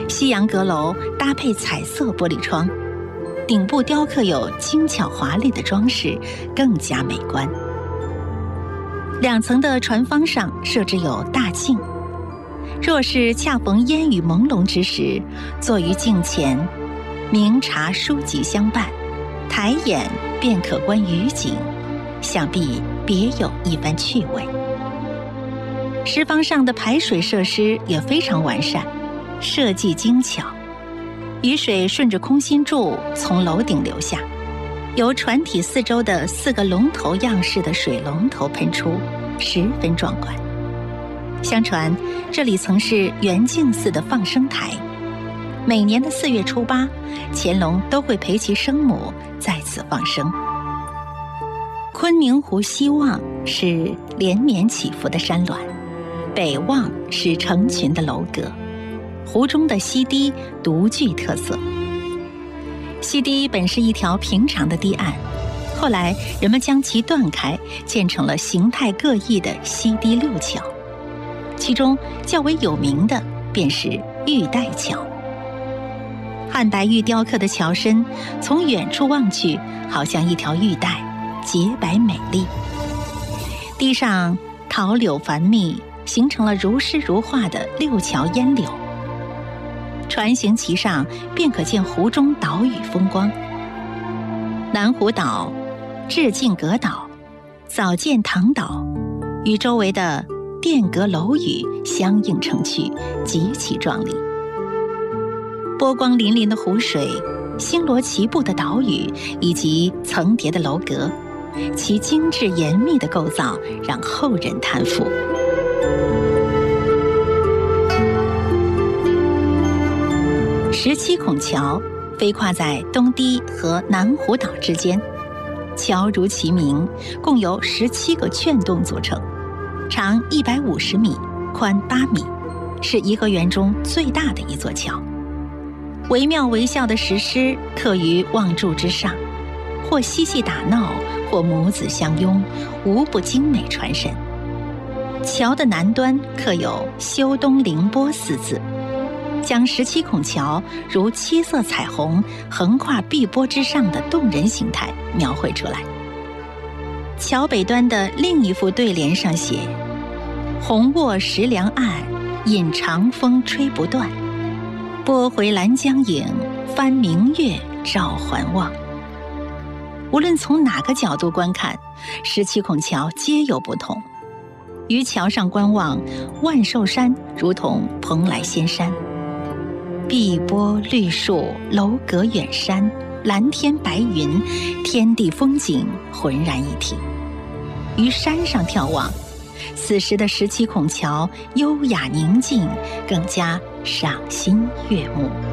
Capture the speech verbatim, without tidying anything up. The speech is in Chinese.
西洋阁楼搭配彩色玻璃窗，顶部雕刻有精巧华丽的装饰，更加美观。两层的船方上设置有大镜，若是恰逢烟雨朦胧之时，坐于镜前，茗茶书籍相伴，抬眼便可观雨景，想必别有一番趣味。石房上的排水设施也非常完善，设计精巧，雨水顺着空心柱从楼顶流下，由船体四周的四个龙头样式的水龙头喷出，十分壮观。相传这里曾是圆净寺的放生台，每年的四月初八，乾隆都会陪其生母在此放生。昆明湖西望是连绵起伏的山峦，北望是成群的楼阁，湖中的溪堤独具特色。溪堤本是一条平常的堤岸，后来人们将其断开，建成了形态各异的溪堤六桥，其中较为有名的便是玉带桥。汉白玉雕刻的桥身，从远处望去，好像一条玉带，洁白美丽。堤上桃柳繁密，形成了如诗如画的六桥烟柳。船行其上，便可见湖中岛屿风光。南湖岛、至敬阁岛、早见堂岛与周围的殿阁楼宇相映成趣，极其壮丽。波光粼粼的湖水，星罗棋布的岛屿，以及层叠的楼阁，其精致严密的构造让后人叹服。十七孔桥飞跨在东堤和南湖岛之间，桥如其名，共由十七个券洞组成，长一百五十米，宽八米，是颐和园中最大的一座桥。惟妙惟肖的石狮刻于望柱之上，或嬉戏打闹，或母子相拥，无不精美传神。桥的南端刻有修东凌波四字，将十七孔桥如七色彩虹横跨碧波之上的动人形态描绘出来。桥北端的另一副对联上写：红卧石梁岸，引长风吹不断，拨回兰江影，翻明月照环望。无论从哪个角度观看，十七孔桥皆有不同。于桥上观望，万寿山如同蓬莱仙山，碧波绿树，楼阁远山，蓝天白云，天地风景浑然一体。于山上眺望，此时的十七孔桥优雅宁静，更加赏心悦目。